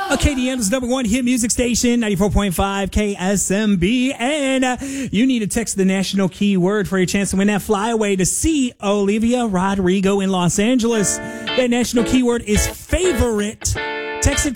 KDM's number one hit music station, 94.5 KSMB. And you need to text the national keyword for your chance to win that flyaway to see Olivia Rodrigo in Los Angeles. That national keyword is favorite. Text it